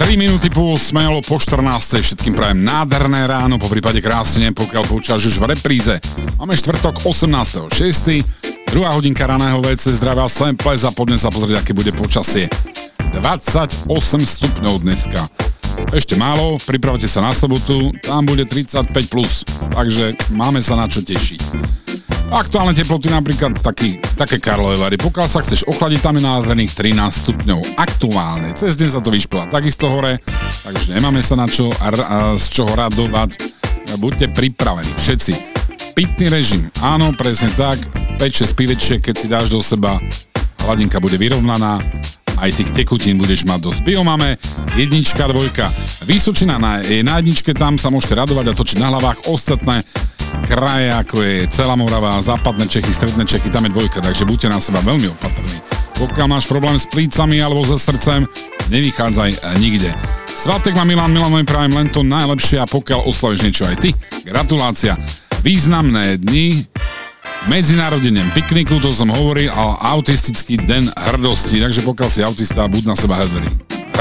3 minúty po 8, alebo po 14. Všetkým prajem nádherné ráno, po prípade krásne, pokiaľ počúvaš už v repríze. Máme štvrtok 18.6. Druhá hodinka raného WC zdravia Sample a poďme sa pozrieť, aké bude počasie. 28 stupňov dneska. Ešte málo, pripravte sa na sobotu, tam bude 35+, takže máme sa na čo tešiť. Aktuálne teploty napríklad také Karlové Vary. Pokiaľ sa chceš ochladiť, tam je nádherných 13 stupňov. Aktuálne. Cez deň sa to vyšplá takisto hore, takže nemáme sa na čo z čoho radovať. Buďte pripravení, všetci. Pitný režim. Áno, presne tak. 5-6 pivečiek, keď si dáš do seba, hladinka bude vyrovnaná. Aj tých tekutín budeš mať dosť. Bio máme 1, 2. Vysočina na jedničke, tam sa môžete radovať a točiť na hlavách. Ostatné kraje, ako je celá Morava, západné Čechy, stredné Čechy, tam je 2, takže buďte na seba veľmi opatrní. Pokiaľ máš problém s plícami alebo so srdcem, nevychádzaj nikde. Svatek má Milanovi prajem len to najlepšie a pokiaľ oslavíš niečo aj ty, gratulácia. Významné dni, medzinárodný deň pikniku, to som hovoril, a autistický deň hrdosti, takže pokiaľ si autista, buď na seba hrdý.